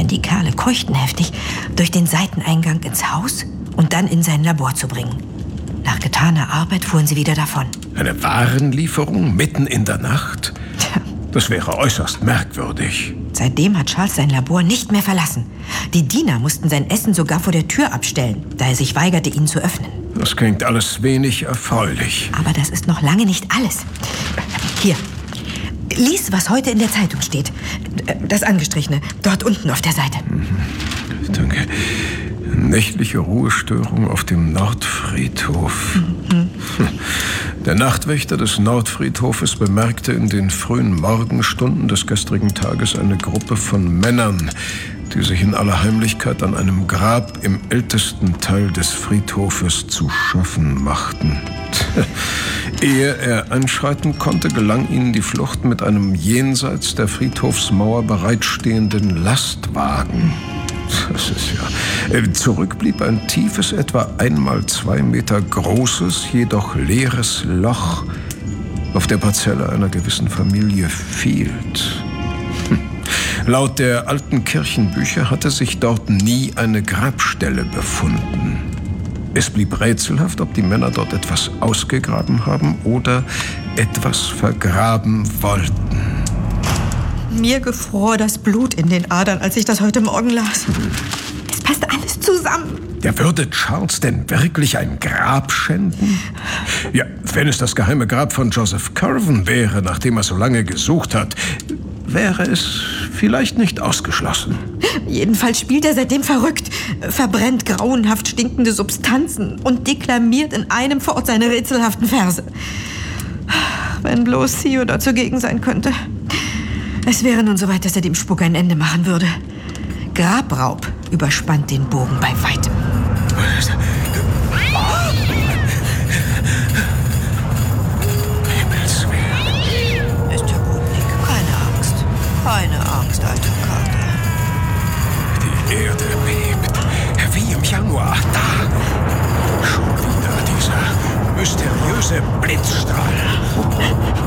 denn die Kerle keuchten heftig, durch den Seiteneingang ins Haus und dann in sein Labor zu bringen. Nach getaner Arbeit fuhren sie wieder davon. Eine Warenlieferung mitten in der Nacht? Tja. Das wäre äußerst merkwürdig. Seitdem hat Charles sein Labor nicht mehr verlassen. Die Diener mussten sein Essen sogar vor der Tür abstellen, da er sich weigerte, ihn zu öffnen. Das klingt alles wenig erfreulich. Aber das ist noch lange nicht alles. Hier, lies, was heute in der Zeitung steht. Das Angestrichene, dort unten auf der Seite. Danke. Nächtliche Ruhestörung auf dem Nordfriedhof. Der Nachtwächter des Nordfriedhofes bemerkte in den frühen Morgenstunden des gestrigen Tages eine Gruppe von Männern, die sich in aller Heimlichkeit an einem Grab im ältesten Teil des Friedhofes zu schaffen machten. Ehe er einschreiten konnte, gelang ihnen die Flucht mit einem jenseits der Friedhofsmauer bereitstehenden Lastwagen. Das ist ja... Zurück blieb ein tiefes, etwa 1 mal 2 Meter großes, jedoch leeres Loch auf der Parzelle einer gewissen Familie Field. Laut der alten Kirchenbücher hatte sich dort nie eine Grabstelle befunden. Es blieb rätselhaft, ob die Männer dort etwas ausgegraben haben oder etwas vergraben wollten. Mir gefror das Blut in den Adern, als ich das heute Morgen las. Es passt alles zusammen. Ja, würde Charles denn wirklich ein Grab schänden? Ja, wenn es das geheime Grab von Joseph Curwen wäre, nachdem er so lange gesucht hat, wäre es vielleicht nicht ausgeschlossen. Jedenfalls spielt er seitdem verrückt, verbrennt grauenhaft stinkende Substanzen und deklamiert in einem Fort seine rätselhaften Verse. Wenn bloß Theodor zugegen sein könnte. Es wäre nun soweit, dass er dem Spuk ein Ende machen würde. Grabraub überspannt den Bogen bei weitem. Himmelswillen. Ist ja gut, Nick. Keine Angst. Keine Angst, alter Kater. Die Erde bebt. Wie im Januar. Da. Schon wieder dieser mysteriöse Blitzstrahl.